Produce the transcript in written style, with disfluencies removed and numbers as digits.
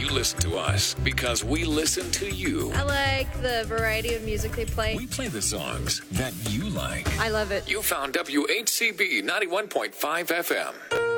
listen to us because we listen to you. I like the variety of music they play. We play the songs that you like. I love it. You found WHCB 91.5 FM.